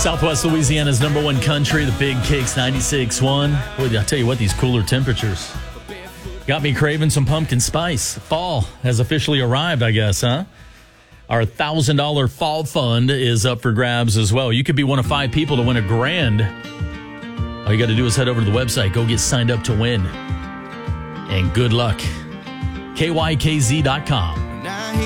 Southwest Louisiana's number one country, the Big Cakes 96.1. Boy, I tell you what, these cooler temperatures got me craving some pumpkin spice. Fall has officially arrived, I guess, huh? Our $1,000 fall fund is up for grabs as well. You could be one of 5 people to win $1,000. All you got to do is head over to the website, go get signed up to win. And good luck. KYKZ.com.